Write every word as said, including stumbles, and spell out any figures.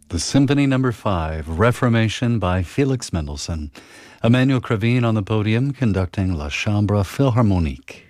The Symphony Number five, Reformation by Felix Mendelssohn. Emmanuel Craveen on the podium conducting La Chambre Philharmonique.